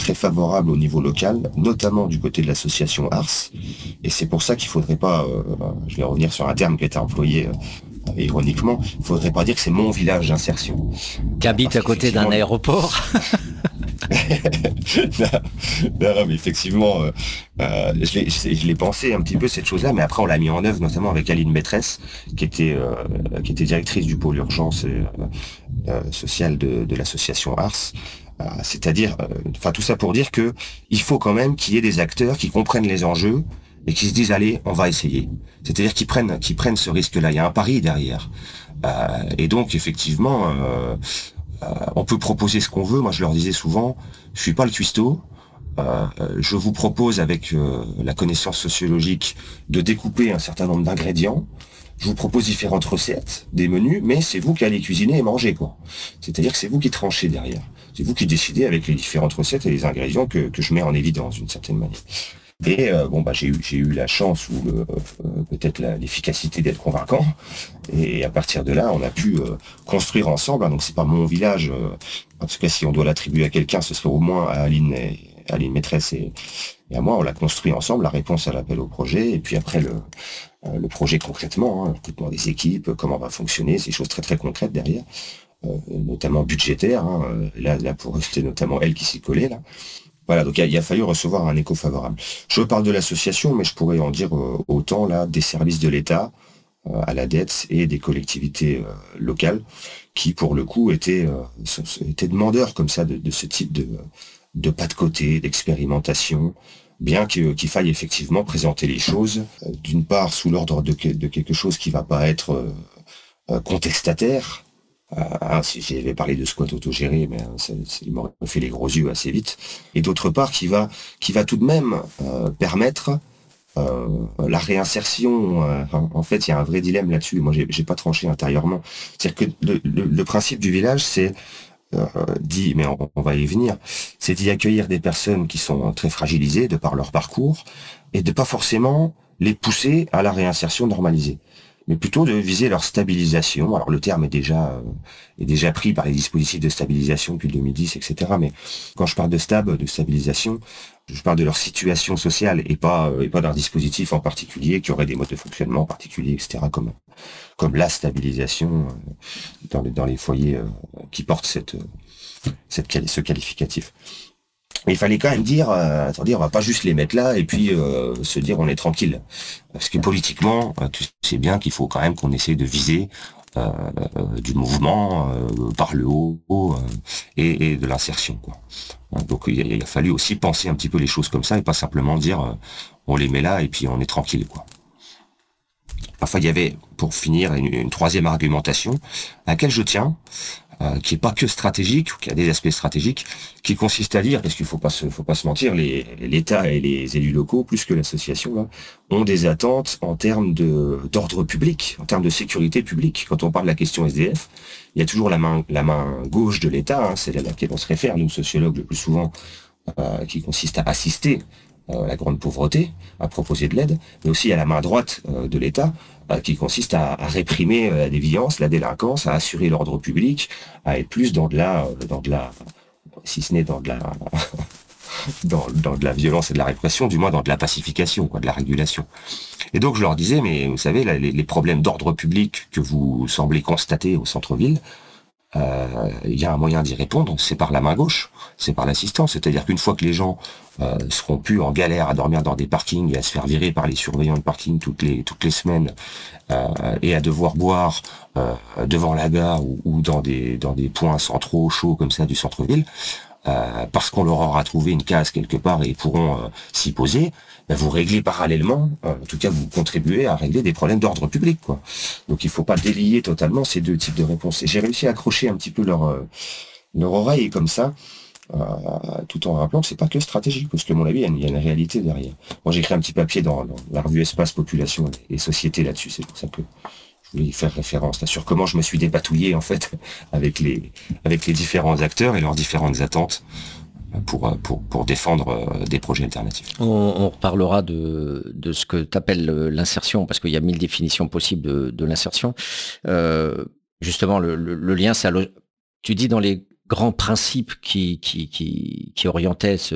très favorable au niveau local, notamment du côté de l'association Ars. Et c'est pour ça qu'il faudrait pas, je vais revenir sur un terme qui a été employé ironiquement, il faudrait pas dire que c'est mon village d'insertion. Qui habite Parce à côté d'un qu'effectivement, aéroport. non, mais effectivement, je l'ai pensé un petit peu cette chose-là, mais après on l'a mis en œuvre, notamment avec Aline Maîtresse, qui était directrice du pôle urgence sociale de l'association Ars. C'est-à-dire, enfin tout ça pour dire que il faut quand même qu'il y ait des acteurs qui comprennent les enjeux et qui se disent allez, on va essayer. C'est-à-dire qu'ils prennent ce risque-là. Il y a un pari derrière. Et donc effectivement. On peut proposer ce qu'on veut. Moi, je leur disais souvent, je suis pas le cuistot. Je vous propose, avec la connaissance sociologique, de découper un certain nombre d'ingrédients. Je vous propose différentes recettes, des menus, mais c'est vous qui allez cuisiner et manger, quoi. C'est-à-dire que c'est vous qui tranchez derrière. C'est vous qui décidez avec les différentes recettes et les ingrédients que je mets en évidence d'une certaine manière. Et j'ai eu la chance ou peut-être l'efficacité d'être convaincant. Et à partir de là, on a pu construire ensemble. Donc c'est pas mon village. En tout cas, si on doit l'attribuer à quelqu'un, ce serait au moins à Aline Maîtresse et à moi. On l'a construit ensemble, la réponse à l'appel au projet. Et puis après le projet concrètement, le recrutement des équipes, comment va fonctionner, ces choses très très concrètes derrière, notamment budgétaires. Là pour eux, c'était notamment elle qui s'y collait là. Voilà, donc il a fallu recevoir un écho favorable. Je parle de l'association, mais je pourrais en dire autant là des services de l'État à la dette et des collectivités locales qui, pour le coup, étaient demandeurs comme ça de ce type de pas de côté, d'expérimentation, bien qu'il faille effectivement présenter les choses, d'une part sous l'ordre de quelque chose qui va pas être contestataire. Si j'avais parlé de squat autogéré, mais il m'aurait fait les gros yeux assez vite. Et d'autre part, qui va tout de même permettre la réinsertion. En fait, il y a un vrai dilemme là-dessus. Moi, j'ai pas tranché intérieurement. C'est-à-dire que le principe du village, c'est dit, mais on va y venir, c'est d'y accueillir des personnes qui sont très fragilisées de par leur parcours et de pas forcément les pousser à la réinsertion normalisée, mais plutôt de viser leur stabilisation. Alors le terme est déjà pris par les dispositifs de stabilisation depuis le 2010, etc. Mais quand je parle de stabilisation, je parle de leur situation sociale et pas d'un dispositif en particulier qui aurait des modes de fonctionnement particuliers, etc. Comme la stabilisation dans les foyers qui portent ce qualificatif. Mais il fallait quand même dire, attendez, on va pas juste les mettre là et puis se dire on est tranquille. Parce que politiquement, tu sais bien qu'il faut quand même qu'on essaye de viser du mouvement par le haut et de l'insertion, quoi. Donc il a fallu aussi penser un petit peu les choses comme ça et pas simplement dire on les met là et puis on est tranquille, quoi. Enfin, il y avait, pour finir, une troisième argumentation à laquelle je tiens, qui est pas que stratégique, ou qui a des aspects stratégiques, qui consiste à dire, parce qu'il faut pas se mentir, l'État et les élus locaux, plus que l'association, là, ont des attentes en termes d'ordre public, en termes de sécurité publique. Quand on parle de la question SDF, il y a toujours la main gauche de l'État, celle à laquelle on se réfère, nous, sociologues, le plus souvent, qui consiste à assister la grande pauvreté, à proposer de l'aide, mais aussi à la main droite de l'État, qui consiste à réprimer la déviance, la délinquance, à assurer l'ordre public, à être plus dans de la, si ce n'est dans de la, dans de la violence et de la répression, du moins dans de la pacification, quoi, de la régulation. Et donc je leur disais, mais vous savez, les problèmes d'ordre public que vous semblez constater au centre-ville, il y a un moyen d'y répondre, c'est par la main gauche, c'est par l'assistance. C'est-à-dire qu'une fois que les gens seront plus en galère à dormir dans des parkings et à se faire virer par les surveillants de parking toutes les semaines et à devoir boire devant la gare ou dans des points centraux chauds comme ça du centre-ville, parce qu'on leur aura trouvé une case quelque part et ils pourront s'y poser, ben vous réglez parallèlement, en tout cas vous contribuez à régler des problèmes d'ordre public, quoi. Donc il faut pas délier totalement ces deux types de réponses. Et j'ai réussi à accrocher un petit peu leur oreille comme ça, tout en rappelant que c'est pas que stratégique, parce que à mon avis il y a une réalité derrière. Moi j'ai écrit un petit papier dans la revue Espace, Population et Société là-dessus, c'est pour ça que je voulais y faire référence là, sur comment je me suis dépatouillé en fait avec les différents acteurs et leurs différentes attentes pour défendre des projets alternatifs. On reparlera de ce que tu appelles l'insertion, parce qu'il y a 1000 définitions possibles de l'insertion. Justement, le lien, tu dis dans les grands principes qui orientaient